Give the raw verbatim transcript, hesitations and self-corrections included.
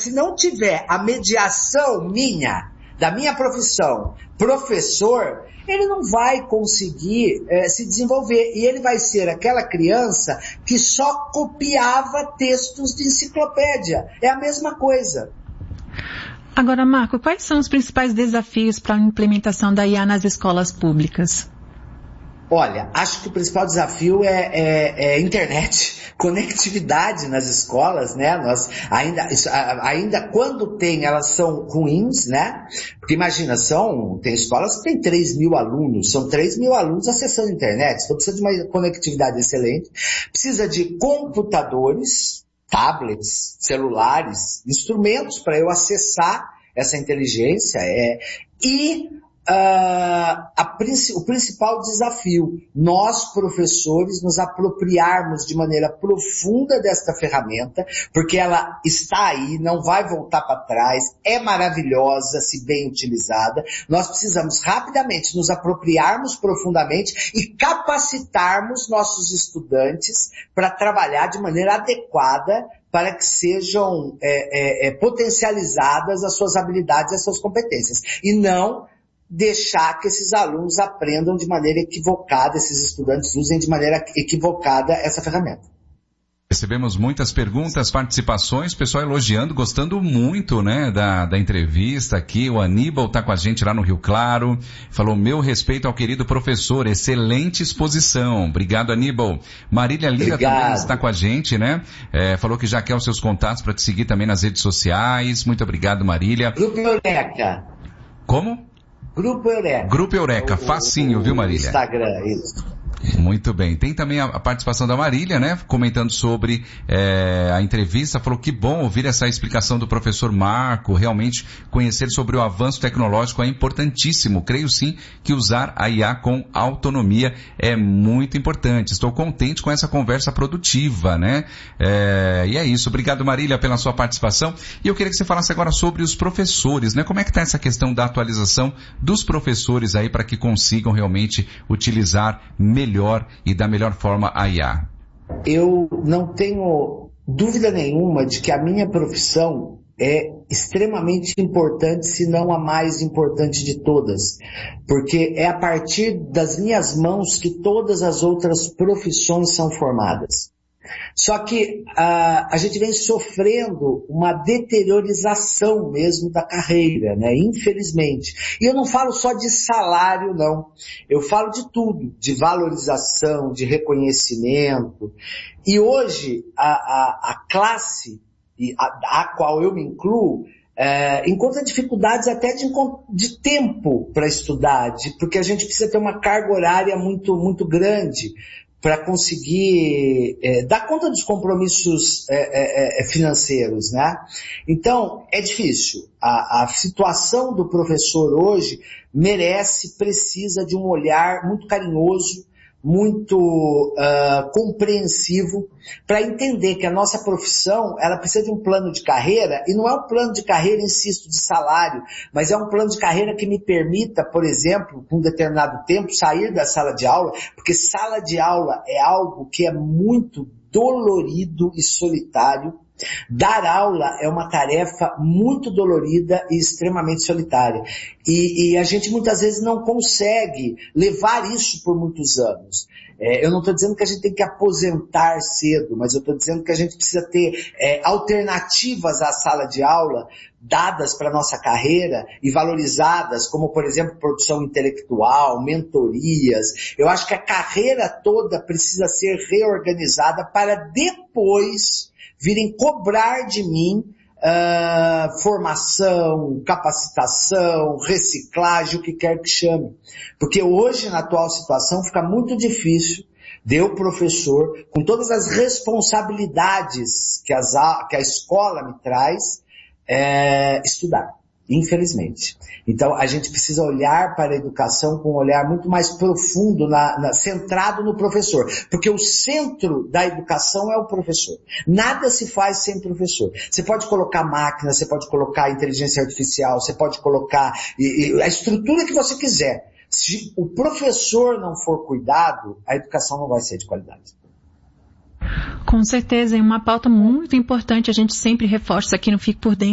se não tiver a mediação minha, da minha profissão, professor, ele não vai conseguir é, se desenvolver. E ele vai ser aquela criança que só copiava textos de enciclopédia. É a mesma coisa. Agora, Marco, quais são os principais desafios para a implementação da I A nas escolas públicas? Olha, acho que o principal desafio é, é, é internet, conectividade nas escolas, né? Nós ainda, ainda quando tem, elas são ruins, né? Porque imagina, são, tem escolas que tem três mil alunos, são três mil alunos acessando a internet, então precisa de uma conectividade excelente, precisa de computadores, tablets, celulares, instrumentos para eu acessar essa inteligência, é, e Uh, a, o principal desafio, nós professores nos apropriarmos de maneira profunda desta ferramenta, porque ela está aí, não vai voltar para trás, é maravilhosa se bem utilizada. Nós precisamos rapidamente nos apropriarmos profundamente e capacitarmos nossos estudantes para trabalhar de maneira adequada para que sejam é, é, é, potencializadas as suas habilidades e as suas competências, e não deixar que esses alunos aprendam de maneira equivocada, esses estudantes usem de maneira equivocada essa ferramenta. Recebemos muitas perguntas, participações, pessoal elogiando, gostando muito, né, da, da entrevista aqui. O Aníbal está com a gente lá no Rio Claro, falou: meu respeito ao querido professor, excelente exposição. Obrigado, Aníbal. Marília Lira Obrigado. Também está com a gente, né, é, falou que já quer os seus contatos para te seguir também nas redes sociais. Muito obrigado, Marília. Grupo Eureka. Como? Grupo Eureka. Grupo Eureka, facinho, o, viu, Marília? Instagram, isso. Muito bem. Tem também a, a participação da Marília, né? Comentando sobre é, a entrevista. Falou que bom ouvir essa explicação do professor Marco. Realmente conhecer sobre o avanço tecnológico é importantíssimo. Creio sim que usar a I A com autonomia é muito importante. Estou contente com essa conversa produtiva, né? É, e é isso. Obrigado, Marília, pela sua participação. E eu queria que você falasse agora sobre os professores, né? Como é que está essa questão da atualização dos professores aí para que consigam realmente utilizar melhor melhor e da melhor forma a I A? Eu não tenho dúvida nenhuma de que a minha profissão é extremamente importante, se não a mais importante de todas, porque é a partir das minhas mãos que todas as outras profissões são formadas. Só que a, a gente vem sofrendo uma deteriorização mesmo da carreira, né? Infelizmente. E eu não falo só de salário, não. Eu falo de tudo, de valorização, de reconhecimento. E hoje a, a, a classe a, a qual eu me incluo É, encontra dificuldades até de, de tempo para estudar, de, porque a gente precisa ter uma carga horária muito, muito grande para conseguir é, dar conta dos compromissos é, é, financeiros, né? Então, é difícil. A, a situação do professor hoje merece, precisa de um olhar muito carinhoso, muito uh, compreensivo, para entender que a nossa profissão, ela precisa de um plano de carreira, e não é um plano de carreira, insisto, de salário, mas é um plano de carreira que me permita, por exemplo, com um determinado tempo, sair da sala de aula, porque sala de aula é algo que é muito dolorido e solitário. Dar aula é uma tarefa muito dolorida e extremamente solitária. E, e a gente muitas vezes não consegue levar isso por muitos anos. É, eu não estou dizendo que a gente tem que aposentar cedo, mas eu estou dizendo que a gente precisa ter é, alternativas à sala de aula dadas para a nossa carreira e valorizadas, como, por exemplo, produção intelectual, mentorias. Eu acho que a carreira toda precisa ser reorganizada para depois virem cobrar de mim uh, formação, capacitação, reciclagem, o que quer que chame. Porque hoje, na atual situação, fica muito difícil de eu, professor, com todas as responsabilidades que, as, que a escola me traz, é, estudar. Infelizmente. Então, a gente precisa olhar para a educação com um olhar muito mais profundo, na, na, centrado no professor. Porque o centro da educação é o professor. Nada se faz sem professor. Você pode colocar máquina, você pode colocar inteligência artificial, você pode colocar e, e, a estrutura que você quiser. Se o professor não for cuidado, a educação não vai ser de qualidade. Com certeza, é uma pauta muito importante, a gente sempre reforça aqui no Fique por Dentro.